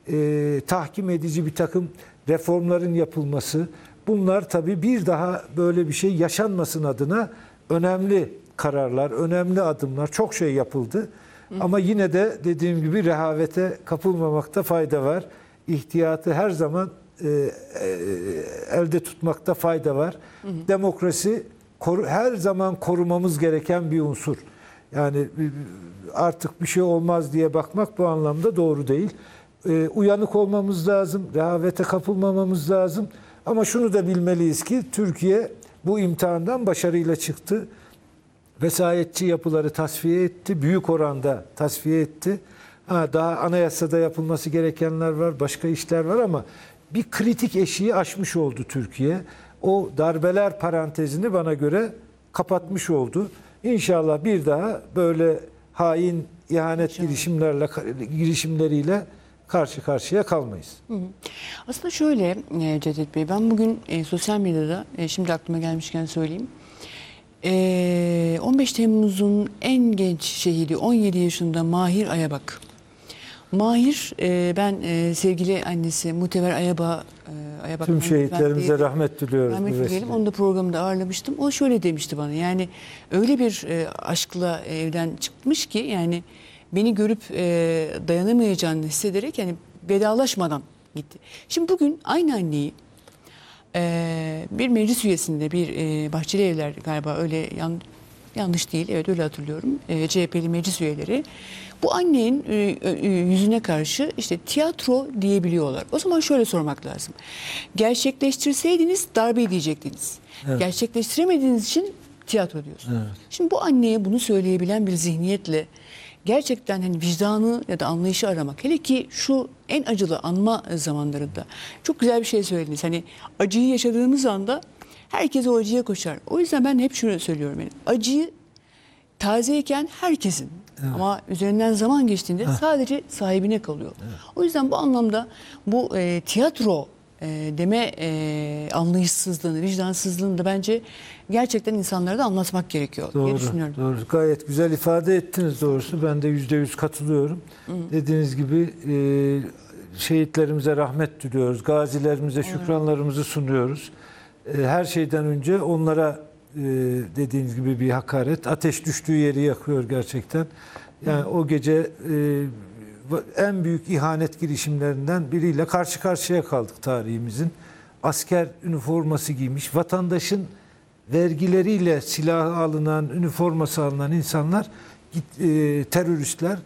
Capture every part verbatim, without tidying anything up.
e, tahkim edici bir takım reformların yapılması, bunlar tabii bir daha böyle bir şey yaşanmasın adına önemli kararlar, önemli adımlar, çok şey yapıldı. Hı. Ama yine de dediğim gibi rehavete kapılmamakta fayda var. İhtiyatı her zaman e, e, elde tutmakta fayda var. Hı hı. Demokrasi koru, her zaman korumamız gereken bir unsur. Yani artık bir şey olmaz diye bakmak bu anlamda doğru değil. E, uyanık olmamız lazım, rehavete kapılmamamız lazım. Ama şunu da bilmeliyiz ki Türkiye bu imtihandan başarıyla çıktı. Vesayetçi yapıları tasfiye etti, büyük oranda tasfiye etti. Ha, daha anayasada yapılması gerekenler var, başka işler var ama bir kritik eşiği aşmış oldu Türkiye. O darbeler parantezini bana göre kapatmış oldu. İnşallah bir daha böyle hain, ihanet İnşallah. girişimlerle girişimleriyle karşı karşıya kalmayız. Hı hı. Aslında şöyle e, Cevdet Bey, ben bugün e, sosyal medyada, e, şimdi aklıma gelmişken söyleyeyim. E, on beş Temmuz'un en genç şehidi on yedi yaşında Mahir Ayabak. Mahir, e, ben e, sevgili annesi Muteber Ayaba, e, Ayabak tüm şehitlerimize rahmet diliyoruz. Rahmet dileyelim. Onu da programda ağırlamıştım. O şöyle demişti bana, yani öyle bir e, aşkla evden çıkmış ki, yani beni görüp e, dayanamayacağını hissederek yani vedalaşmadan gitti. Şimdi bugün aynı anneyi e, bir meclis üyesinde, bir e, Bahçeli Evler galiba, öyle yan, yanlış değil, evet öyle hatırlıyorum, e, C H P'li meclis üyeleri bu annenin e, e, yüzüne karşı işte tiyatro diyebiliyorlar. O zaman şöyle sormak lazım. Gerçekleştirseydiniz darbe diyecektiniz. Evet. Gerçekleştiremediğiniz için tiyatro diyorsunuz. Evet. Şimdi bu anneye bunu söyleyebilen bir zihniyetle gerçekten hani vicdanı ya da anlayışı aramak, hele ki şu en acılı anma zamanlarında çok güzel bir şey söylediniz. Hani acıyı yaşadığımız anda herkes o acıya koşar. O yüzden ben hep şunu söylüyorum. Yani acıyı tazeyken herkesin, evet, ama üzerinden zaman geçtiğinde Heh. sadece sahibine kalıyor. Evet. O yüzden bu anlamda bu e, tiyatro e, deme e, anlayışsızlığını, vicdansızlığını da bence gerçekten insanlara da anlatmak gerekiyor doğru, diye düşünüyorum. Doğru. Gayet güzel ifade ettiniz doğrusu. Ben de yüzde yüz katılıyorum. Hı. Dediğiniz gibi e, şehitlerimize rahmet diliyoruz. Gazilerimize şükranlarımızı sunuyoruz. E, her şeyden önce onlara e, dediğiniz gibi bir hakaret. Ateş düştüğü yeri yakıyor gerçekten. Yani Hı. o gece e, en büyük ihanet girişimlerinden biriyle karşı karşıya kaldık tarihimizin. Asker üniforması giymiş, vatandaşın vergileriyle silahı alınan, üniforması alınan insanlar, e, teröristler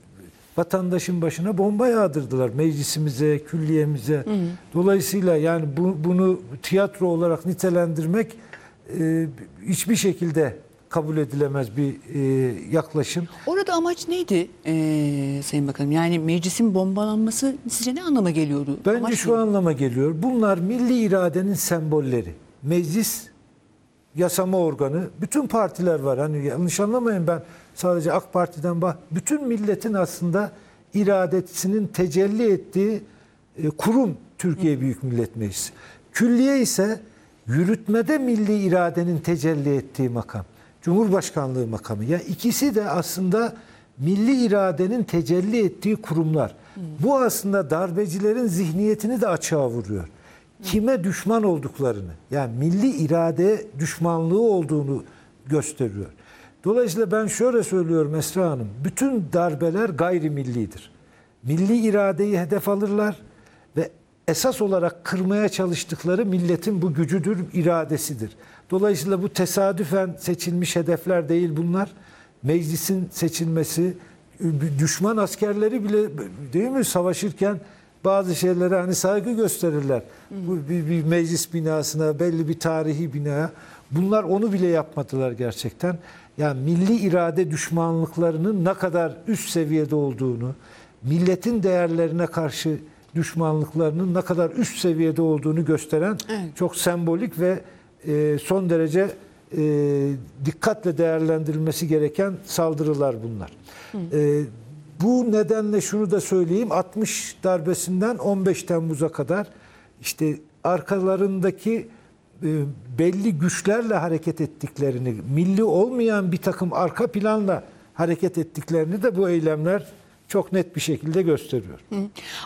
vatandaşın başına bomba yağdırdılar. Meclisimize, külliyemize. Hı hı. Dolayısıyla yani bu, bunu tiyatro olarak nitelendirmek e, hiçbir şekilde kabul edilemez bir e, yaklaşım. Orada amaç neydi e, Sayın Bakanım? Yani meclisin bombalanması sizce ne anlama geliyordu? Bence amaç şu neydi? anlama geliyor. Bunlar milli iradenin sembolleri. Meclis yasama organı, bütün partiler var. Hani yanlış anlamayın, ben sadece AK Parti'den bah. Bütün milletin aslında iradesinin tecelli ettiği e, kurum Türkiye Büyük Millet Meclisi. Külliye ise yürütmede milli iradenin tecelli ettiği makam. Cumhurbaşkanlığı makamı. Ya ikisi de aslında milli iradenin tecelli ettiği kurumlar. Hı. Bu aslında darbecilerin zihniyetini de açığa vuruyor. Kime düşman olduklarını, yani milli irade düşmanlığı olduğunu gösteriyor. Dolayısıyla ben şöyle söylüyorum Esra Hanım, bütün darbeler gayrimillidir. Milli iradeyi hedef alırlar ve esas olarak kırmaya çalıştıkları milletin bu gücüdür, iradesidir. Dolayısıyla bu tesadüfen seçilmiş hedefler değil bunlar. Meclisin seçilmesi, düşman askerleri bile değil mi savaşırken bazı şeylere hani saygı gösterirler. Bu bir, bir meclis binasına, belli bir tarihi binaya. Bunlar onu bile yapmadılar gerçekten. Yani milli irade düşmanlıklarının ne kadar üst seviyede olduğunu, milletin değerlerine karşı düşmanlıklarının ne kadar üst seviyede olduğunu gösteren evet. çok sembolik ve e, son derece e, dikkatle değerlendirilmesi gereken saldırılar bunlar. E, bu nedenle şunu da söyleyeyim, altmış darbesinden on beş Temmuz'a kadar işte arkalarındaki e, belli güçlerle hareket ettiklerini, milli olmayan bir takım arka planla hareket ettiklerini de bu eylemler çok net bir şekilde gösteriyor. Hı.